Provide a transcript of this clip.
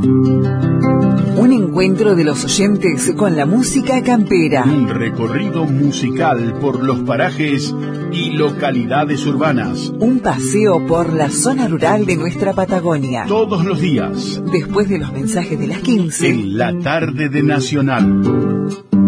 Un encuentro de los oyentes con la música campera. Un recorrido musical por los parajes y localidades urbanas. Un paseo por la zona rural de nuestra Patagonia. Todos los días. Después de los mensajes de las 15. En la tarde de Nacional.